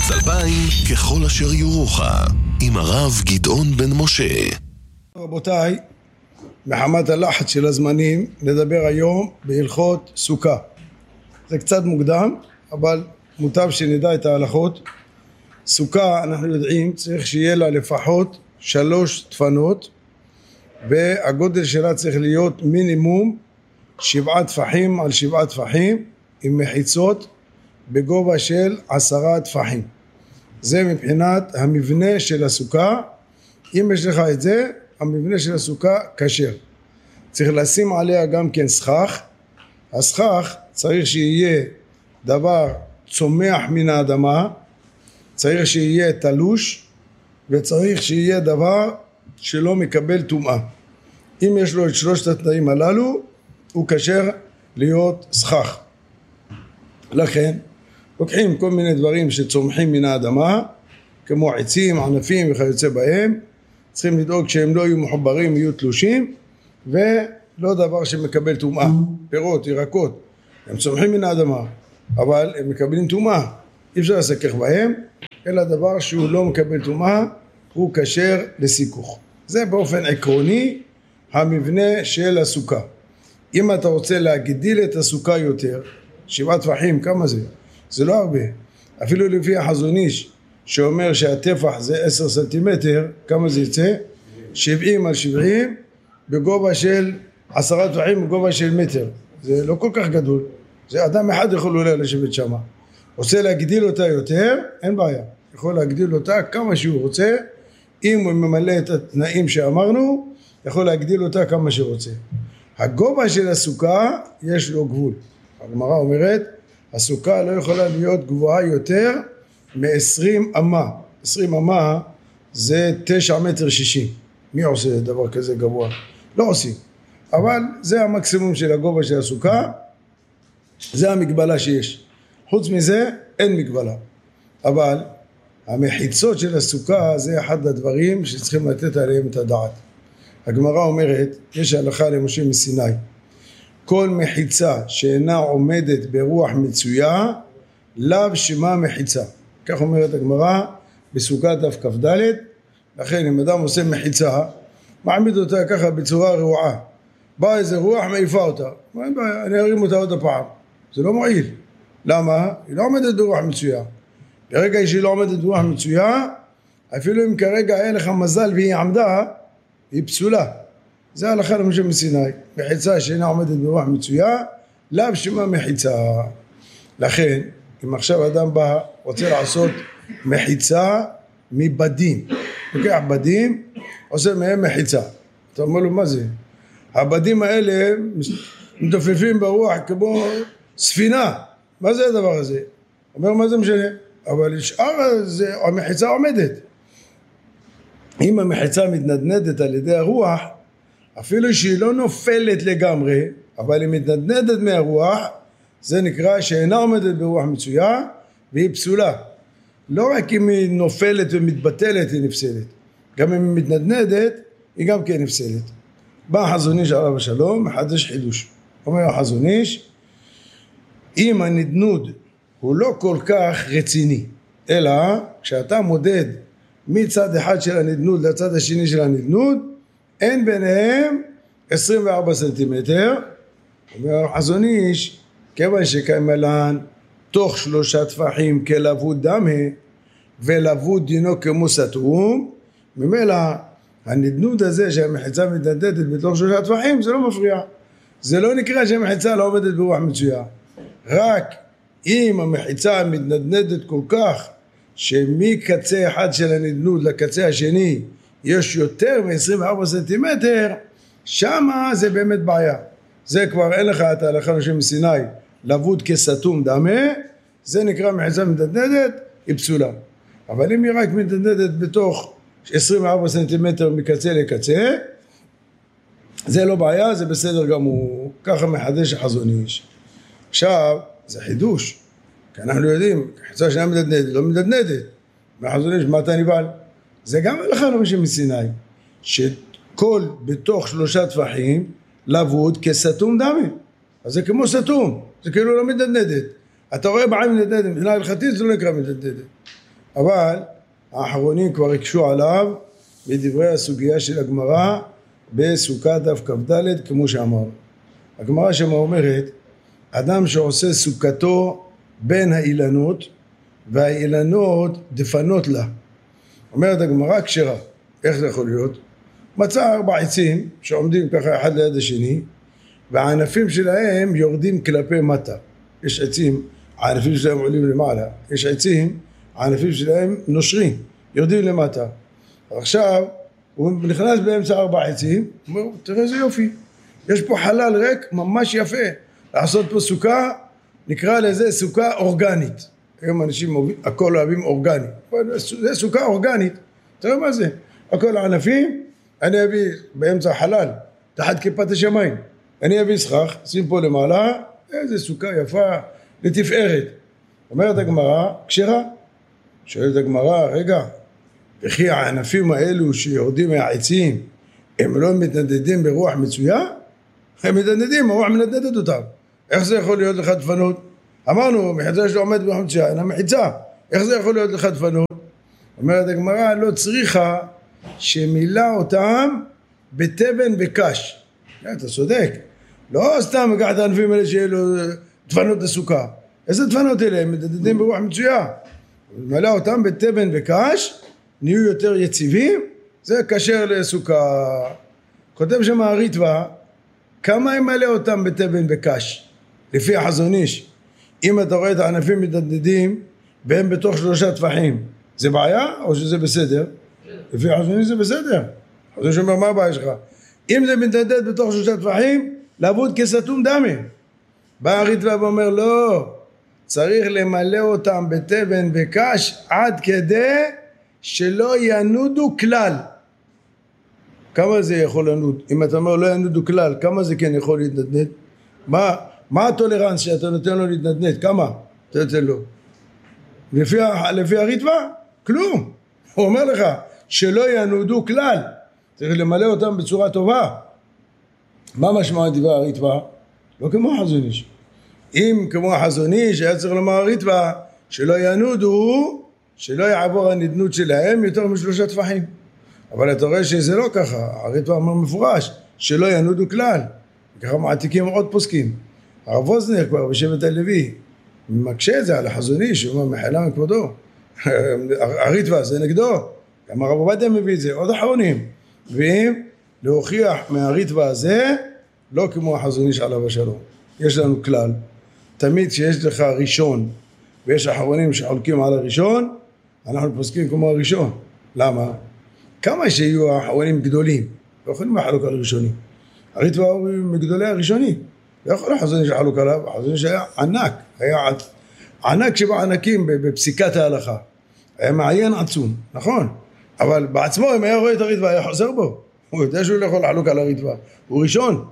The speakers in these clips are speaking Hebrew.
ערוץ 2000 ככל אשר יורוך עם הרב גדעון בן משה. רבותיי, מחמת הלחץ של הזמנים נדבר היום בהלכות סוכה. זה קצת מוקדם, אבל מוטב שנדע את ההלכות. סוכה, אנחנו יודעים, צריך שיהיה לה לפחות 3 דפנות, והגודל שלה צריך להיות מינימום 7 טפחים על 7 טפחים, עם מחיצות בגובה של 10 טפחים. זה מבחינת המבנה של הסוכה. אם יש לך את זה, המבנה של הסוכה כשר. צריך לשים עליה גם כן סכך. הסכך צריך שיהיה דבר צומח מן האדמה, צריך שיהיה תלוש, וצריך שיהיה דבר שלא מקבל טומאה. אם יש לו את 3 התנאים הללו, הוא כשר להיות סכך. לכן לוקחים כל מיני דברים שצומחים מן האדמה, כמו עצים, ענפים וכיוצא בהם, צריכים לדאוג שהם לא יהיו מחוברים, יהיו תלושים, ולא דבר שמקבל טומאה. פירות, ירקות, הם צומחים מן האדמה, אבל הם מקבלים טומאה. אי אפשר לסכך בהם, אלא דבר שהוא לא מקבל טומאה, הוא כשר לסיכוך. זה באופן עקרוני המבנה של הסוכה. אם אתה רוצה להגדיל את הסוכה יותר, 7 טפחים, כמה זה? זה לא הרבה. אפילו לפי החזון איש, שאומר שהטפח זה 10 סנטימטר, כמה זה יצא? 70 על 70, בגובה של 10 טפחים, בגובה של מטר. זה לא כל כך גדול. זה אדם אחד יכול אולי לשבת שם. רוצה להגדיל אותה יותר, אין בעיה. יכול להגדיל אותה כמה שהוא רוצה. אם הוא ממלא את התנאים שאמרנו, יכול להגדיל אותה כמה שרוצה. הגובה של הסוכה יש לו גבול. הגמרא אומרת, הסוכה לא יכולה להיות גבוהה יותר מ-20 אמה. 20 אמה זה 9 מטר 60. מי עושה דבר כזה גבוה? לא עושים. אבל זה המקסימום של הגובה של הסוכה. זה המגבלה שיש. חוץ מזה אין מגבלה. אבל המחיצות של הסוכה זה אחד הדברים שצריכים לתת עליהם את הדעת. הגמרא אומרת, יש הלכה למשה מסיני, כל מחיצה שאינה עומדת ברוח מצויה, לאו שמה מחיצה. כך אומרת הגמרא בסוכה דף כ"ד. לכן אם אדם עושה מחיצה, מעמיד אותה ככה בצורה רעועה, בא איזה רוח מעיפה אותה, אני ארים אותה עוד הפעם, זה לא מועיל. למה? היא לא עומדת ברוח מצויה. ברגע שהיא לא עומדת ברוח מצויה, אפילו אם כרגע אין לך מזל והיא עמדה, היא פסולה. זה הלכה למשה מסיני. מחיצה שאינה עומדת ברוח מצויה, לאו שמה מחיצה. לכן, אם עכשיו אדם בא, רוצה לעשות מחיצה מבדים. לוקח בדים, עושה מהם מחיצה. אתה אומר לו, מה זה? הבדים האלה מתופפים ברוח כמו ספינה. מה זה הדבר הזה? אומר, מה זה משנה? אבל שאר המחיצה עומדת. אם המחיצה מתנדנדת על ידי הרוח, אפילו שהיא לא נופלת לגמרי, אבל היא מתנדנדת מהרוח, זה נקרא שאינה עומדת ברוח מצויה, והיא פסולה. לא רק אם היא נופלת ומתבטלת היא נפסלת, גם אם היא מתנדנדת, היא גם כן נפסלת. בא החזון איש עליו השלום, מחדש חידוש. אומר החזון איש, אם הנדנוד הוא לא כל כך רציני, אלא כשאתה מודד מצד אחד של הנדנוד לצד השני של הנדנוד, אין ביניהם 24 סנטימטר. אומר החזון איש, כיוון שקיימלן תוך 3 טפחים כלבוד דמה, ולבוד דינו כמו סתום, ממילא הנדנוד הזה שהמחיצה מתנדדת בתוך 3 טפחים, זה לא מפריע. זה לא נקרא שהמחיצה לא עומדת ברוח מצויה. רק אם המחיצה מתנדנדת כל כך, שמקצה אחד של הנדנוד לקצה השני יש יותר מ-24 סנטימטר, שמה זה באמת בעיה. זה כבר אין לך את ההלכה למשה מסיני, לבוד כסתום דמה, זה נקרא מחיצה מתנדנדת, היא פסולה. אבל אם היא רק מתנדנדת בתוך 24 סנטימטר מקצה לקצה, זה לא בעיה, זה בסדר גמור. ככה מחדש החזון איש. עכשיו, זה חידוש. כי אנחנו יודעים, חיצה שאינה מתנדנדת, לא מתנדנדת. מהחזון איש, מה אתה נבהל? זה גם הלכה למשה מסיני, שכל בתוך 3 טפחים לבוד כסתום דמה. אז זה כמו סתום, זה כאילו לא מתנדנדת. אתה רואה בעין מתנדנדת, מבחינה הלכתית זה לא נקרא מתנדנדת. אבל האחרונים כבר הקשו עליו בדברי הסוגיה של הגמרא בסוכה דף כ"ד, כמו שאמר. הגמרא שמה אומרת, אדם שעושה סוכתו בין האילנות, והאילנות דפנות לה. אומרת הגמרא כשרה. איך זה יכול להיות? מצא 4 עצים שעומדים ככה אחד ליד השני, והענפים שלהם יורדים כלפי מטה. יש עצים, הענפים שלהם עולים למעלה. יש עצים, הענפים שלהם נושרים, יורדים למטה. עכשיו, הוא נכנס באמצע 4 עצים, הוא אומר, תראה איזה יופי. יש פה חלל ריק ממש יפה. לעשות פה סוכה, נקרא לזה סוכה אורגנית. היום אנשים הכל אוהבים אורגני. זה סוכה אורגנית. תראה מה זה? הכל הענפים, אני אביא באמצע חלל, תחת כיפת השמיים. אני אביא סכך, שים פה למעלה, איזה סוכה יפה לתפארת. אומרת הגמרא, כשרה. שואלת הגמרא, רגע, וכי הענפים האלו שיורדים מהעצים, הם לא מתנדדים ברוח מצויה? הם מתנדדים, הרוח מנדדת אותם. איך זה יכול להיות לך דפנות? אמרנו, מחיצה שלו עומד ברוח מצויה, אינה מחיצה. איך זה יכול להיות לך דפנות? אומרת הגמרא, לא צריכה שמילא אותם בתבן וקש. אתה צודק. לא סתם לקחת הענפים האלה שיהיה לו דפנות לסוכה. איזה דפנות אלה? הם מתנדדים ברוח מצויה. מילא אותם בתבן וקש, נהיו יותר יציבים, זה קשר לסוכה. כותב שם הריטב"א, כמה ימלא אותם בתבן וקש? לפי החזון איש. אם אתה רואה את הענפים מתנדדים, והם בתוך 3 טפחים, זה בעיה או שזה בסדר? לפי החזון איש זה בסדר. החזון איש אומר, מה הבעיה שלך? אם זה מתנדד בתוך 3 טפחים, לעבוד כסתום דמה. בא הריטב"א ואומר, לא, צריך למלא אותם בתבן וקש, עד כדי שלא ינודו כלל. כמה זה יכול לנוד? אם אתה אומר לא ינודו כלל, כמה זה כן יכול להתנדנד? מה הטולרנס שאתה נותן לו להתנדנד? כמה? אתה נותן לו. לפי הריטב"א? כלום. הוא אומר לך שלא ינודו כלל. צריך למלא אותם בצורה טובה. מה משמע דברי הריטב"א? לא כמו החזון איש. אם כמו החזון איש היה צריך לומר הריטב"א שלא ינודו, שלא יעבור הנדנות שלהם יותר מ3 טפחים. אבל אתה רואה שזה לא ככה. הריטב"א אומר מפורש שלא ינודו כלל. ככה מעתיקים עוד פוסקים. הרב ווזנר כבר בשבט הלוי מקשה את זה על החזון איש, הוא אומר מחילה מכבודו. הריטב"א זה נגדו. גם הרב עובדיה מביא את זה, עוד אחרונים. ואם להוכיח מהריטב"א הזה, לא כמו החזון איש עליו השלום. יש לנו כלל, תמיד שיש לך ראשון ויש אחרונים שחולקים על הראשון, אנחנו פוסקים כמו הראשון. למה? כמה שיהיו האחרונים גדולים, לא יכולים לחלוק על הראשונים. הריטב"א הוא מגדולי הראשונים, לא יכול החזון איש לחלוק עליו. החזון איש היה ענק, היה ענק שבענקים בפסיקת ההלכה, היה מעיין עצום, נכון? אבל בעצמו אם היה רואה את הריטב"א היה חוזר בו, הוא יודע שהוא לא יכול לחלוק על הריטב"א, הוא ראשון.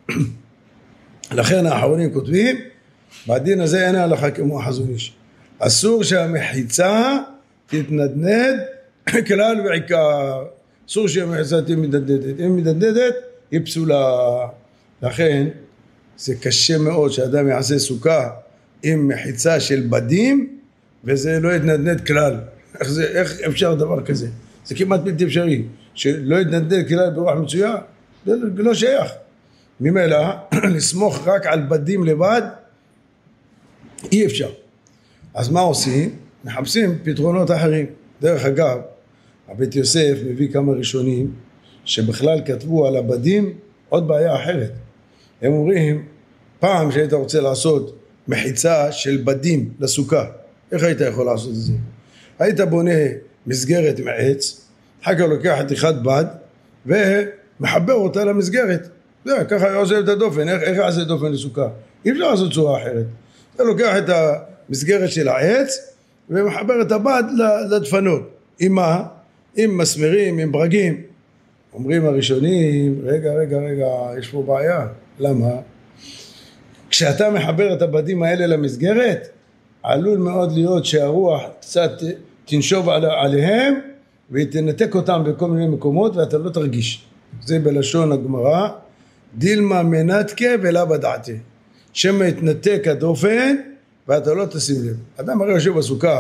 לכן האחרונים כותבים, בדין הזה אין ההלכה כמו החזון איש. אסור שהמחיצה תתנדנד כלל ועיקר. אסור שהמחיצה תהיה מתנדדת. אם מתנדדת, היא פסולה. לכן, זה קשה מאוד שאדם יעשה סוכה עם מחיצה של בדים, וזה לא יתנדנד כלל. איך אפשר דבר כזה? זה כמעט בלתי אפשרי. שלא יתנדנד כלל ברוח מצויה, זה לא שייך. ממילא, לסמוך רק על בדים לבד, אי אפשר. אז מה עושים? מחפשים פתרונות אחרים. דרך אגב, הבית יוסף מביא כמה ראשונים שבכלל כתבו על הבדים עוד בעיה אחרת. הם אומרים, פעם שהיית רוצה לעשות מחיצה של בדים לסוכה, איך היית יכול לעשות את זה? היית בונה מסגרת מעץ, אחר כך לוקח חתיכת בד ומחבר אותה למסגרת. זה, ככה עושה את הדופן. איך יעשה דופן לסוכה? אי אפשר לעשות צורה אחרת. אתה לוקח את המסגרת של העץ ומחבר את הבד לדפנות. עם מה? עם מסמרים, עם ברגים. אומרים הראשונים, רגע, יש פה בעיה. למה? כשאתה מחבר את הבדים האלה למסגרת, עלול מאוד להיות שהרוח קצת תנשוב עליהם, והיא תנתק אותם בכל מיני מקומות, ואתה לא תרגיש. זה בלשון הגמרא, דילמה מנתקה ולא בדעתי. שמא יתנתק הדופן, ואתה לא תשים לב. אדם הרי יושב בסוכה,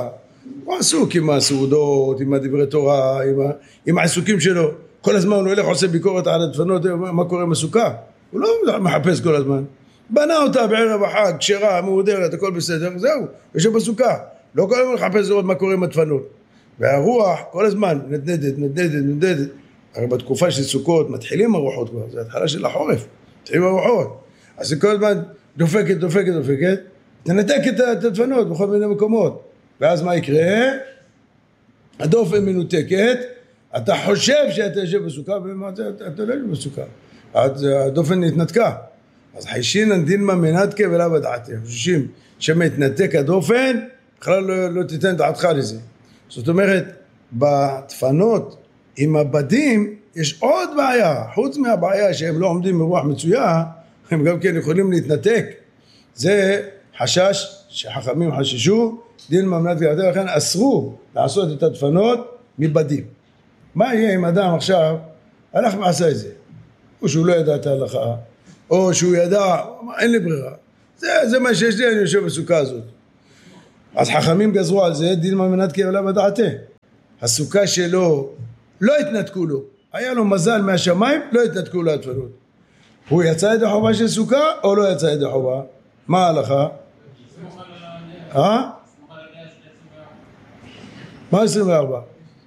הוא עסוק עם הסעודות, עם הדברי תורה, עם העיסוקים שלו. כל הזמן הוא הולך עושה ביקורת על הדפנות, מה קורה עם הסוכה? הוא לא מחפש כל הזמן. בנה אותה בערב החג, כשרה, מהודרת, הכל בסדר, זהו, יושב בסוכה. לא כל הזמן מחפש לראות מה קורה עם הדפנות. והרוח כל הזמן נדנדת. הרי בתקופה של סוכות מתחילים הרוחות כבר, זה התחלה של החורף, מתחילים הרוחות. אז זה כל הזמן דופקת, תנתק את הדפנות בכל מיני מקומות. ואז מה יקרה? הדופן מנותקת, אתה חושב שאתה יושב בסוכה, אתה לא יושב בסוכה. הדופן נתנתקה. אז חיישינן דילמה מנתקה ולא בדעתי. חוששים שמתנתק הדופן, בכלל לא תיתן דעתך לזה. זאת אומרת, בדפנות עם הבדים יש עוד בעיה. חוץ מהבעיה שהם לא עומדים ברוח מצויה, הם גם כן יכולים להתנתק. זה חשש שחכמים חששו, דילמה מנתקה, לכן אסרו לעשות את הדפנות מבדים. מה יהיה אם אדם עכשיו הלך ועשה את זה? או שהוא לא ידע את ההלכה, או שהוא ידע, אין לי ברירה. זה מה שיש לי, אני יושב בסוכה הזאת. אז חכמים גזרו על זה, דילמה מנתקה ולא בדעתי. הסוכה שלו, לא התנתקו לו. היה לו מזל מהשמיים, לא התנתקו לו הדפנות. הוא יצא ידי חובה של סוכה, או לא יצא ידי חובה? מה ההלכה? מה 24?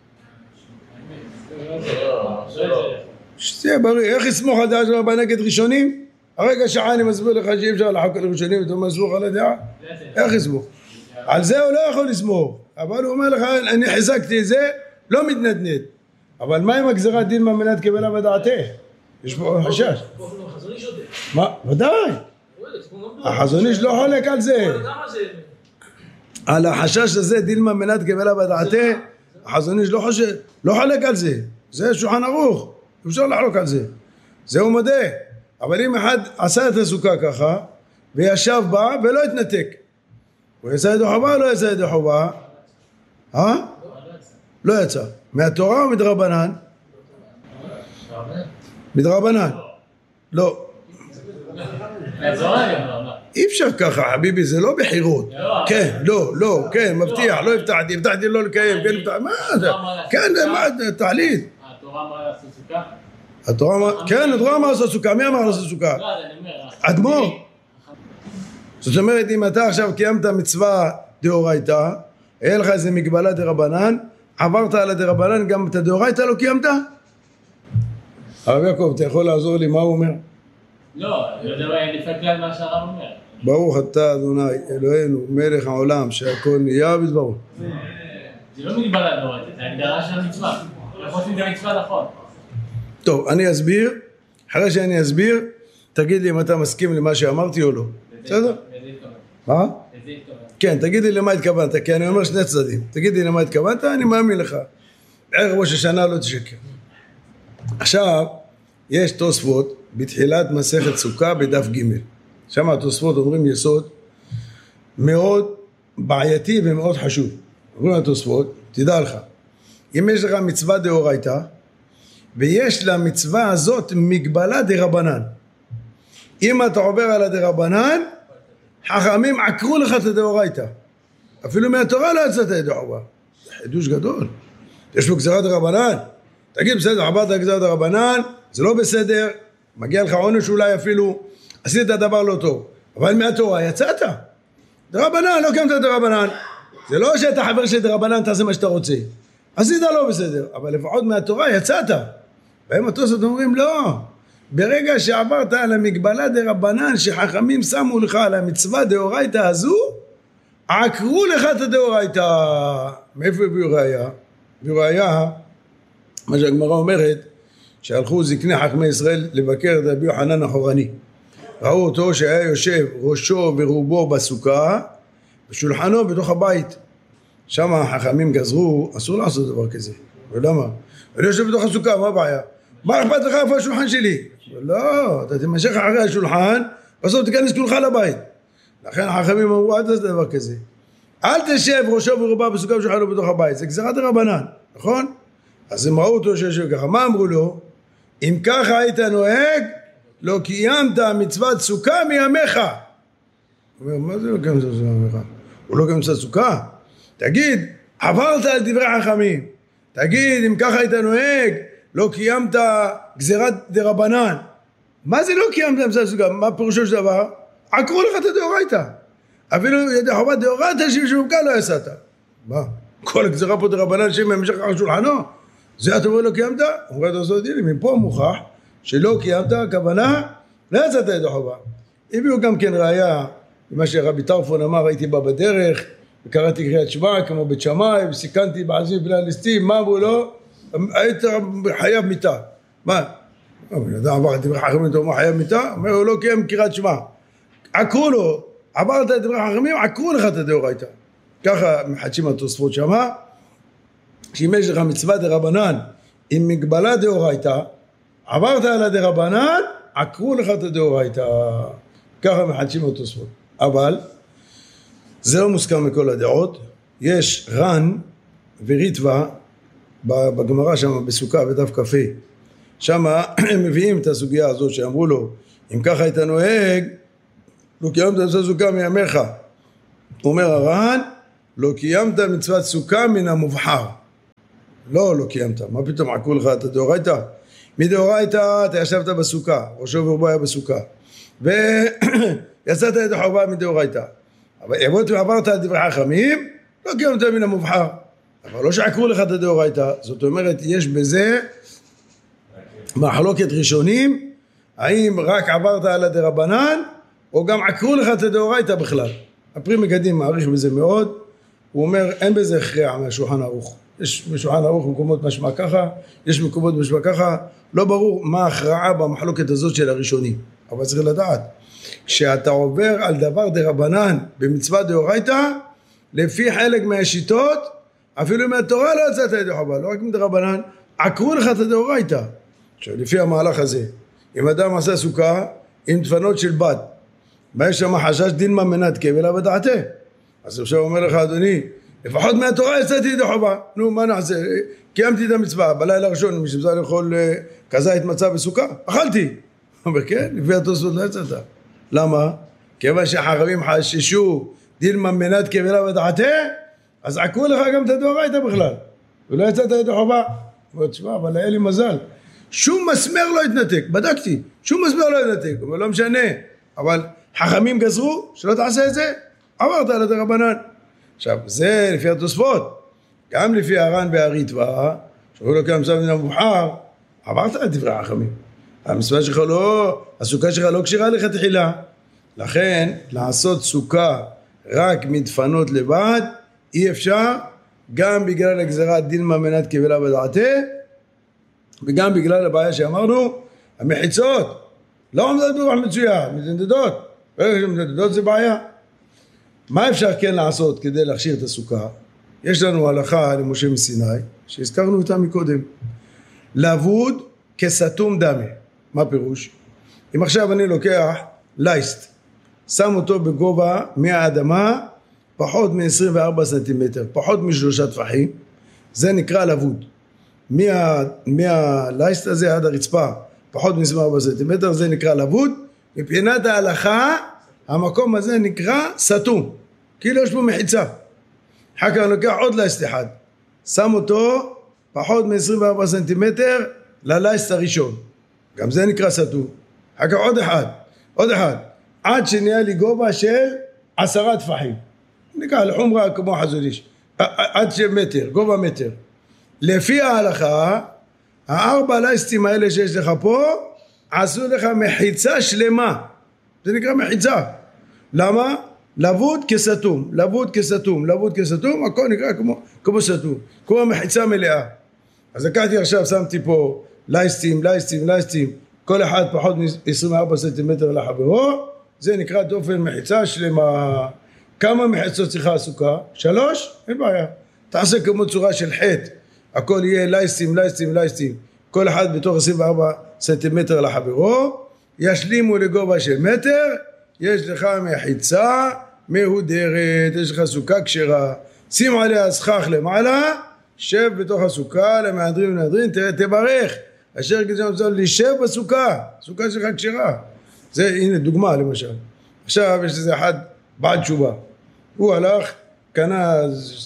שתהיה בריא, איך יסמוך הדעה שלו בנגד ראשונים? הרגע שעה אני מסביר לך שאי אפשר לחוק על ראשונים ואתה מסמוך על הדעה? איך יסמוך? על זה הוא לא יכול לסמוך, אבל הוא אומר לך, אני חיזקתי את זה, לא מתנדנד. אבל מה עם הגזרת דילמה מנתקה ולא בדעתי? יש פה חשש. מה? ודאי. החזון איש לא חולק על זה. על החשש הזה, דילמה מנתקה ולא בדעתי, החזון איש לא חולק על זה. זה שולחן ערוך, אפשר לחלוק על זה. זה הוא מודה. אבל אם אחד עשה את הסוכה ככה, וישב בה ולא התנתק. הוא יצא ידי חובה או לא יצא ידי חובה? לא יצא. מהתורה או מדרבנן? מדרבנן. לא. אי אפשר ככה, חביבי, זה לא בחירות. כן, לא, כן, מבטיח, לא הבטחתי לא לקיים, כן, הבטחתי, מה זה? כן, מה, תעלית. התורה אמרה לעשות סוכה? כן, התורה אמרה לעשות סוכה, מי אמר לעשות סוכה? אדמו"ר. זאת אומרת, אם אתה עכשיו קיימת מצווה דאורייתא, היה לך איזה מגבלה דרבנן, עברת על הדרבנן, גם את הדאורייתא לא קיימת? הרב יעקב, אתה יכול לעזור לי מה הוא אומר? לא, זה לפי כלל מה שהרב אומר. ברוך אתה אדוני אלוהינו מלך העולם שהכל נהיה בדברו. זה לא מגבלה דאורייתא, זה הגדרה של המצווה. אנחנו עושים את המצווה נכון. טוב, אני אסביר. אחרי שאני אסביר, תגיד לי אם אתה מסכים למה שאמרתי או לא. בסדר? מה? כן, תגיד לי למה התכוונת, כי אני אומר שני צדדים. תגיד לי למה התכוונת, אני מאמין לך. בערב ראש השנה לא תשקר. עכשיו, יש תוספות בתחילת מסכת סוכה בדף ג'. שם התוספות אומרים יסוד מאוד בעייתי ומאוד חשוב. אומרים התוספות, תדע לך, אם יש לך מצווה דאורייתא, ויש למצווה הזאת מגבלה דרבנן. אם אתה עובר על הדרבנן, חכמים עקרו לך את הדאורייתא. אפילו מהתורה לא יצאת ידי חובה. זה חידוש גדול. יש לו גזירת דרבנן. תגיד בסדר, עברת גזירת דרבנן, זה לא בסדר, מגיע לך עונש אולי אפילו, עשית דבר לא טוב. אבל מהתורה יצאת. דרבנן, לא קמת דרבנן. זה לא שאתה חבר של דרבנן, תעשה מה שאתה רוצה. עשית לא בסדר, אבל לפחות מהתורה יצאת. והם התוספות אומרים לא. ברגע שעברת על המגבלה דרבנן שחכמים שמו לך על המצווה דאורייתא הזו, עקרו לך את הדאורייתא. מאיפה הביאו ראיה? הביאו ראיה, מה שהגמרא אומרת, שהלכו זקני חכמי ישראל לבקר את רבי יוחנן החורני. ראו אותו שהיה יושב ראשו ורובו בסוכה, ושולחנו בתוך הבית. שם החכמים גזרו, אסור לעשות דבר כזה. ולמה? אני יושב בתוך הסוכה, מה הבעיה? מה אכפת לך איפה השולחן שלי? לא, אתה תמשך אחרי השולחן, בסוף תיכנס כולך לבית. לכן החכמים אמרו, אל תעשה דבר כזה. אל תשב ראשו ורובה בסוכה ושולחנו בתוך הבית, זה גזירת דרבנן, נכון? אז הם ראו אותו שיושב ככה, מה אמרו לו? אם ככה היית נוהג, לא קיימת מצוות סוכה מימיך. הוא אומר, מה זה לא קיימת מצוות סוכה מימיך? הוא לא קיימת מצוות סוכה? תגיד, עברת על דברי חכמים. תגיד, אם ככה היית נוהג, לא קיימת גזירת דרבנן. מה זה לא קיימת מצוות סוכה? מה פירושו של דבר? עקרו לך את הדאורייתא. אפילו ידי חובה דאורייתא שבקה לא יסעת. מה? כל הגזירה פה דרבנן שם המשך על שולחנו? זה אתה אומר לא קיימת? אומרת עושות דילים, מפה מוכח שלא קיימת, הכוונה לא יצאת ידי חובה. הביאו גם כן ראיה, מה שרבי טרפון אמר, הייתי בא בדרך, וקראתי קריאת שמע כמו בית שמאי, וסיכנתי בעזיב בני הליסטים, מה אמרו לו? היית חייב מיתה. מה? בן אדם עבר את דברי חכמים, אתה אומר חייב מיתה? אומר לו לא קיים קריאת שמע. עקרו לו, עברת את דברי חכמים, עקרו לך את הדאורייתא. ככה מחדשים התוספות שמה, שאם יש לך מצווה דרבנן עם מגבלה דאורייתא, עברת על הדרבנן, עקרו לך את הדאורייתא. ככה מחדשים התוספות. אבל זה לא מוסכם מכל הדעות. יש רן וריטווה בגמרא שם בסוכה בדף כ"ה. שם הם מביאים את הסוגיה הזאת שאמרו לו, אם ככה היית נוהג, לא קיימת מצוות סוכה מימיך. אומר הר"ן, לא קיימת מצוות סוכה מן המובחר. לא קיימת. מה פתאום עקרו לך את הדאורייתא? מדאורייתא אתה ישבת בסוכה, ראשו ורבו היה בסוכה. ויצאת ידי חובה מדאורייתא. אבל עברת על דברי חכמים, לא קיימת מן המובחר. אבל לא שעקרו לך את הדאורייתא. זאת אומרת, יש בזה מחלוקת ראשונים, האם רק עברת על הדרבנן, או גם עקרו לך את הדאורייתא בכלל. הפרי מגדים מעריך בזה מאוד, הוא אומר, אין בזה הכרע מהשולחן ערוך. יש בשולחן ערוך מקומות משמע ככה, יש מקומות משמע ככה, לא ברור מה ההכרעה במחלוקת הזאת של הראשונים. אבל צריך לדעת, כשאתה עובר על דבר דרבנן במצווה דאורייתא, לפי חלק מהשיטות, אפילו מהתורה לא יצאת ידי חובה, לא רק מדרבנן, עקרו לך את הדאורייתא. עכשיו, לפי המהלך הזה, אם אדם עשה סוכה עם דפנות של בת, ויש שם חשש דילמה מנת כבלה בדעתה. אז עכשיו אומר לך, אדוני, לפחות מהתורה יצאתי ידי חובה. נו, מה נעשה? קיימתי את המצווה, בלילה הראשון, מי שבזה לאכול כזית מצה בסוכה, אכלתי. אומר, כן, לפי התוספות לא יצאת. למה? כיוון שהחכמים חששו דילמה מנת כבלה בדעתה, אז עקרו לך גם את הדאורייתא בכלל. ולא יצאת ידי חובה. אומר, תשמע, אבל היה לי מזל. שום מסמר לא התנתק, בדקתי, שום מסמר לא התנתק, אבל לא משנה. אבל חכמים גזרו שלא תעשה את זה, עברת על הדרבנן. עכשיו, זה לפי התוספות, גם לפי הר"ן והריטווה, שאומרו לו כאן מצווה מן המובחר, עברת על דברי החכמים. המצווה שלך לא, הסוכה שלך לא קשירה לך תחילה. לכן, לעשות סוכה רק מדפנות לבד, אי אפשר, גם בגלל הגזרת דילמה מנת כבלה בדעתה, וגם בגלל הבעיה שאמרנו, המחיצות, לא עומדות ברוח מצויה, מתנדדות. מתנדדות זה בעיה. מה אפשר כן לעשות כדי להכשיר את הסוכה? יש לנו הלכה למשה מסיני, שהזכרנו אותה מקודם. לעבוד כסתום דמה. מה פירוש? אם עכשיו אני לוקח לייסט, שם אותו בגובה מהאדמה, פחות מ-24 סנטימטר, פחות מ3 טפחים, זה נקרא לעבוד. מהלייסט הזה עד הרצפה, פחות מ-24 סנטימטר, זה נקרא לעבוד. מבחינת ההלכה, המקום הזה נקרא סתום, כאילו יש בו מחיצה. אחר כך אני לוקח עוד לייסט אחד, שם אותו פחות מ-24 סנטימטר ללייסט הראשון, גם זה נקרא סתום. אחר כך עוד אחד, עד שנהיה לי גובה של 10 טפחים, נקרא לחומרה כמו חזון איש, עד מטר, גובה מטר. לפי ההלכה, 4 לייסטים האלה שיש לך פה, עשו לך מחיצה שלמה, זה נקרא מחיצה. למה? לעבוד כסתום, הכל נקרא כמו סתום, כמו מחיצה מלאה. אז לקחתי עכשיו, שמתי פה לייסטים, כל אחד פחות מ-24 סנטימטר לחברו, זה נקרא דופן מחיצה שלמה. כמה מחיצות צריכה הסוכה? 3? אין בעיה. תעשה כמו צורה של חטא, הכל יהיה לייסטים, כל אחד בתוך 24 סנטימטר לחברו, ישלימו לגובה של מטר, יש לך מחיצה מהודרת, יש לך סוכה כשרה, שים עליה סכך למעלה, שב בתוך הסוכה, למהדרין ונהדרין, תברך, אשר גזעון מצווה להישב בסוכה, סוכה שלך כשרה. זה, הנה דוגמה למשל. עכשיו יש איזה אחד בעל תשובה, הוא הלך, קנה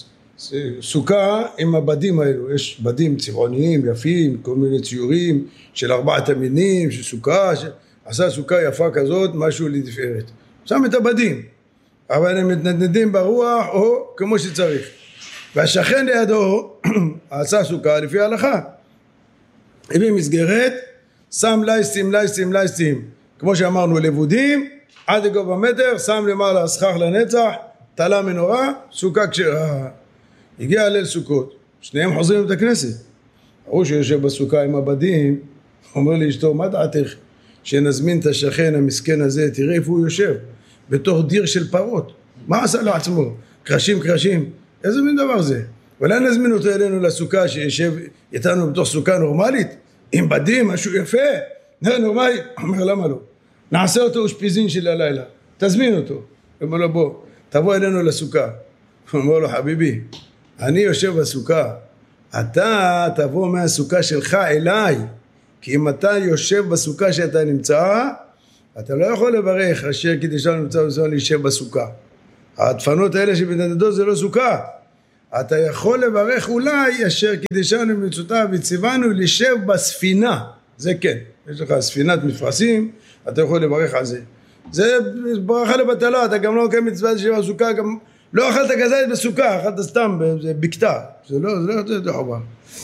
סוכה עם הבדים האלו, יש בדים צבעוניים יפים, כל מיני ציורים של 4 המינים, של סוכה, עשה סוכה יפה כזאת, משהו לתפארת. שם את הבדים, אבל הם מתנדנדים ברוח או כמו שצריך. והשכן לידו עשה סוכה לפי ההלכה. הביא מסגרת, שם לייסטים, כמו שאמרנו, לבודים, עד לגובה מטר, שם למעלה סכך לנצח, תלה מנורה, סוכה כשרה. הגיע ליל סוכות, שניהם חוזרים לבית הכנסת. הוא שיושב בסוכה עם הבדים, אומר לאשתו, מה דעתך שנזמין את השכן המסכן הזה, תראה איפה הוא יושב, בתוך דיר של פרות. מה עשה לעצמו? קרשים, איזה מין דבר זה? אולי נזמין אותו אלינו לסוכה שישב איתנו בתוך סוכה נורמלית, עם בדים, משהו יפה, נורמלי. אומר, למה לא? נעשה אותו אושפיזין של הלילה, תזמין אותו. אומר לו, בוא, תבוא אלינו לסוכה. אומר לו, חביבי, אני יושב בסוכה, אתה תבוא מהסוכה שלך אליי, כי אם אתה יושב בסוכה שאתה נמצא, אתה לא יכול לברך אשר קידשנו נמצא וזמן להישב בסוכה. הדפנות האלה שבנדדות זה לא סוכה. אתה יכול לברך אולי אשר קידשנו מצוותיו וציוונו להישב בספינה. זה כן, יש לך ספינת מפרשים, אתה יכול לברך על זה. זה ברכה לבטלה, אתה גם לא מקיים מצוות להישב בסוכה, גם לא אכלת גזית בסוכה, אכלת סתם בקטע. זה לא חובה.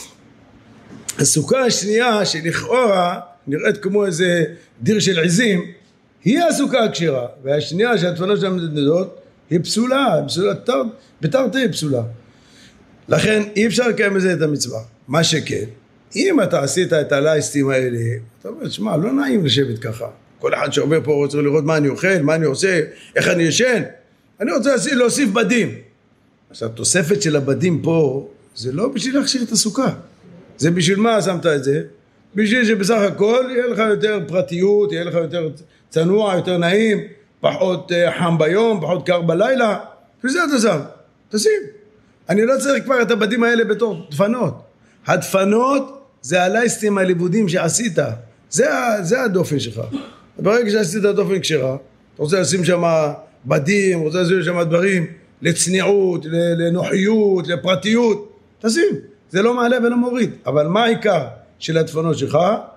הסוכה השנייה שלכאורה נראית כמו איזה דיר של עזים, היא הסוכה הכשרה, והשנייה שהדפנות שלה מתנדדות היא פסולה, בתרתי פסולה. לכן אי אפשר לקיים בזה את המצווה. מה שכן, אם אתה עשית את הלייסטים האלה, אתה אומר, שמע, לא נעים לשבת ככה. כל אחד שעובר פה רוצה לראות מה אני אוכל, מה אני עושה, איך אני ישן. אני רוצה להוסיף בדים. עכשיו, תוספת של הבדים פה, זה לא בשביל להכשיר את הסוכה. זה בשביל מה שמת את זה? בשביל שבסך הכל יהיה לך יותר פרטיות, יהיה לך יותר צנוע, יותר נעים, פחות חם ביום, פחות קר בלילה. וזה אתה שם, תשים. אני לא צריך כבר את הבדים האלה בתור דפנות. הדפנות זה הלייסטים הליבודים שעשית. זה הדופן שלך. ברגע שעשית הדופן כשרה, אתה רוצה לשים שם בדים, רוצה לשים שם דברים לצניעות, לנוחיות, לפרטיות, תשים. זה לא מעלה ולא מוריד. אבל מה העיקר של הדפנות שלך?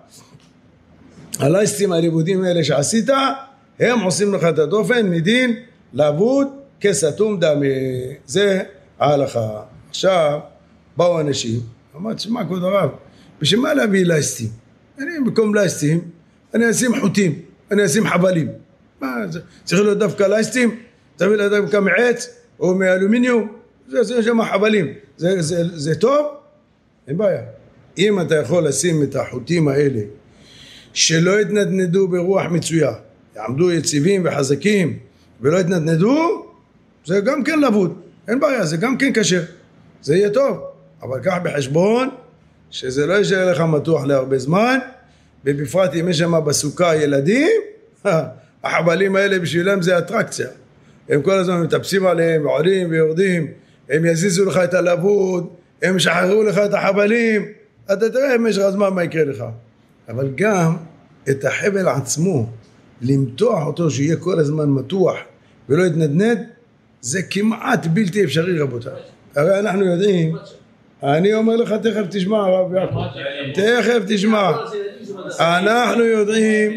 הלייסטים הליבודים האלה שעשית, הם עושים לך את הדופן מדין לעבוד כסתום דמי. זה ההלכה. עכשיו באו אנשים, אמרת, שמע כבוד הרב, בשביל מה להביא לייסטים? אני במקום לייסטים, אני אשים חוטים, אני אשים חבלים. מה זה? צריך להיות דווקא לייסטים, צריך להיות דווקא מעץ או מאלומיניום, זה שם חבלים. זה טוב? אין בעיה. אם אתה יכול לשים את החוטים האלה שלא יתנדנדו ברוח מצויה, יעמדו יציבים וחזקים ולא יתנדנדו, זה גם כן לבוד. אין בעיה, זה גם כן קשר. זה יהיה טוב. אבל קח בחשבון שזה לא יישאר לך מתוח להרבה זמן, ובפרט אם יש שם בסוכה ילדים, החבלים האלה בשבילם זה אטרקציה. הם כל הזמן מטפסים עליהם, עולים ויורדים, הם יזיזו לך את הלבוד, הם שחררו לך את החבלים, אתה תראה אם יש לך זמן מה יקרה לך. אבל גם את החבל עצמו, למתוח אותו שיהיה כל הזמן מתוח ולא יתנדנד, זה כמעט בלתי אפשרי רבותיי. הרי אנחנו יודעים, אני אומר לך תכף תשמע הרב יעקב, תכף תשמע, אנחנו יודעים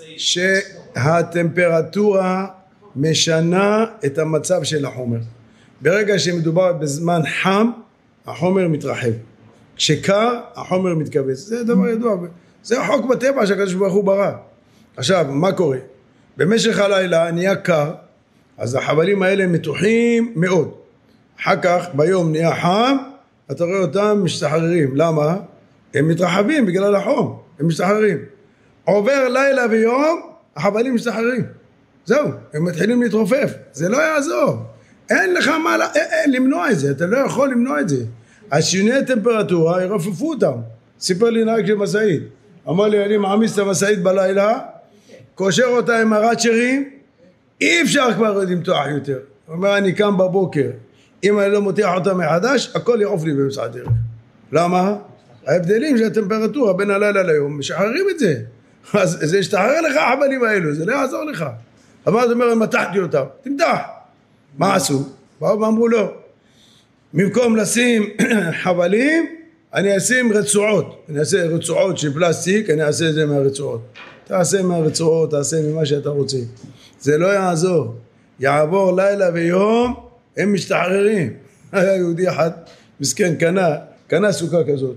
שהטמפרטורה משנה את המצב של החומר. ברגע שמדובר בזמן חם, החומר מתרחב. כשקר, החומר מתכווץ. זה דבר ידוע. זה חוק בטבע שהקדוש ברוך הוא ברא. עכשיו, מה קורה? במשך הלילה נהיה קר, אז החבלים האלה מתוחים מאוד. אחר כך ביום נהיה חם, אתה רואה אותם משתחררים. למה? הם מתרחבים בגלל החום. הם משתחררים. עובר לילה ויום, החבלים משתחררים. זהו, הם מתחילים להתרופף. זה לא יעזור. אין לך מה למנוע את זה, אתה לא יכול למנוע את זה. אז שינוי הטמפרטורה, ירופפו אותם. סיפר לי נהג של מסעית. אמר לי, אני מעמיס את המסעית בלילה, קושר אותה עם הרצ'רים, אי אפשר כבר למתוח יותר. הוא אומר, אני קם בבוקר, אם אני לא מותח אותה מחדש, הכל יעוף לי במצע הדרך. למה? ההבדלים של הטמפרטורה בין הלילה ליום, משחררים את זה. אז זה ישתחרר לך החבלים האלו, זה לא יעזור לך. אבל זאת אומרת, מתחתי אותם, תמתח. מה עשו? באו ואמרו לו, במקום לשים חבלים, אני אשים רצועות. אני אעשה רצועות של פלסטיק, אני אעשה את זה מהרצועות. תעשה מהרצועות, תעשה ממה שאתה רוצה. זה לא יעזור. יעבור לילה ויום, הם משתחררים. היה יהודי אחד, מסכן, קנה סוכה כזאת.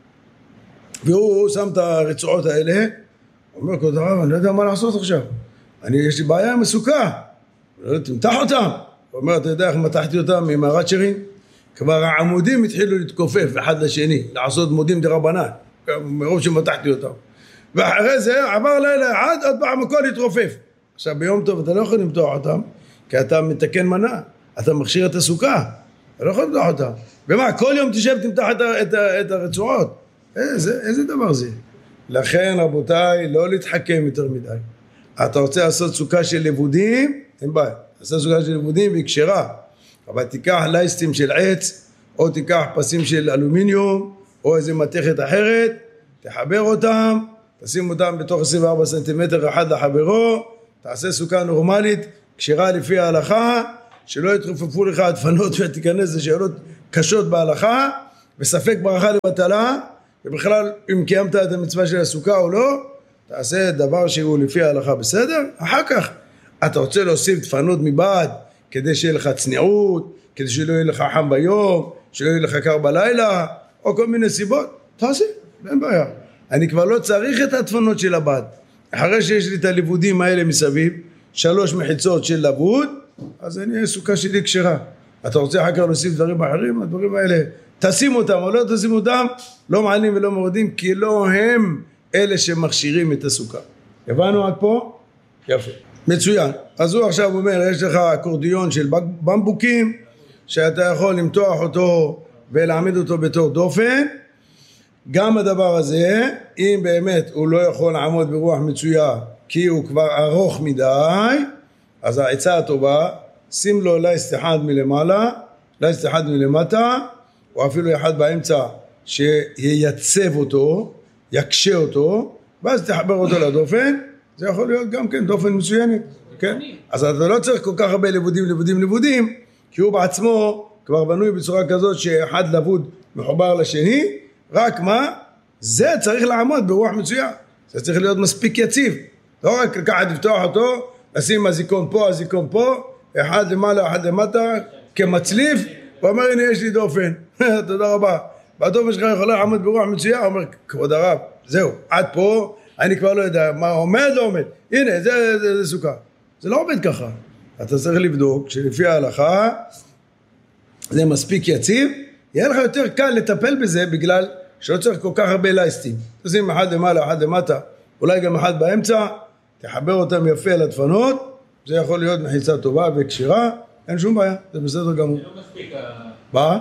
והוא שם את הרצועות האלה, הוא אומר, כבוד הרב, אני לא יודע מה לעשות עכשיו. יש לי בעיה עם הסוכה. תמתח אותם. הוא אומר, אתה יודע איך מתחתי אותם עם הרצ'רים? כבר העמודים התחילו להתכופף אחד לשני, לעשות מודים דרבנן, מרוב שמתחתי אותם. ואחרי זה עבר לילה אחד, עוד פעם הכל התרופף. עכשיו ביום טוב אתה לא יכול למתוח אותם, כי אתה מתקן מנה, אתה מכשיר את הסוכה, אתה לא יכול למתוח אותם. ומה, כל יום תשב תמתח את הרצועות? איזה דבר זה? לכן רבותיי, לא להתחכם יותר מדי. אתה רוצה לעשות סוכה של לבודים, אין בעיה. לעשות סוכה של לבודים והיא כשרה. אבל תיקח לייסטים של עץ, או תיקח פסים של אלומיניום, או איזה מתכת אחרת, תחבר אותם, תשים אותם בתוך 24 סנטימטר אחד לחברו, תעשה סוכה נורמלית, כשרה לפי ההלכה, שלא יתרופפו לך הדפנות ותיכנס לשאלות קשות בהלכה, וספק ברכה לבטלה, ובכלל אם קיימת את המצווה של הסוכה או לא, תעשה דבר שהוא לפי ההלכה בסדר, אחר כך אתה רוצה להוסיף דפנות מבעד, כדי שיהיה לך צניעות, כדי שלא יהיה לך חם ביום, שלא יהיה לך קר בלילה, או כל מיני סיבות, תעשה, אין בעיה. אני כבר לא צריך את הדפנות של הבד. אחרי שיש לי את הלבודים האלה מסביב, 3 מחיצות של לבוד, אז אני אהיה סוכה שלי כשרה. אתה רוצה אחר כך להוסיף דברים אחרים, הדברים האלה, תשים אותם או לא תשים אותם, לא מעלים ולא מורדים, כי לא הם אלה שמכשירים את הסוכה. הבנו עד פה? יפה. מצוין. אז הוא עכשיו אומר, יש לך אקורדיון של במבוקים, שאתה יכול למתוח אותו ולהעמיד אותו בתור דופן. גם הדבר הזה, אם באמת הוא לא יכול לעמוד ברוח מצויה, כי הוא כבר ארוך מדי, אז העצה הטובה, שים לו לייסט אחד מלמעלה, לייסט אחד מלמטה, או אפילו אחד באמצע, שייצב אותו, יקשה אותו, ואז תחבר אותו לדופן, זה יכול להיות גם כן דופן מצוינת, כן? אז אתה לא צריך כל כך הרבה לבודים, כי הוא בעצמו כבר בנוי בצורה כזאת שאחד לבוד מחובר לשני, רק מה? זה צריך לעמוד ברוח מצויה, זה צריך להיות מספיק יציב, לא רק לקחת לפתוח אותו, לשים הזיקון פה, אחד למעלה, אחד למטה, כמצליף, ואומר הנה יש לי דופן, תודה רבה, והדופן שלך יכולה לעמוד ברוח מצויה, אומר כבוד הרב, זהו, עד פה, אני כבר לא יודע, מה עומד לא עומד, הנה זה סוכה, זה לא עובד ככה, אתה צריך לבדוק שלפי ההלכה, זה מספיק יציב, יהיה לך יותר קל לטפל בזה בגלל שלא צריך כל כך הרבה לייסטים, תשים אחד למעלה, אחד למטה, אולי גם אחד באמצע, תחבר אותם יפה לדפנות, זה יכול להיות מחיצה טובה וקשירה, אין שום בעיה, זה בסדר גמור. זה לא מספיק, מה?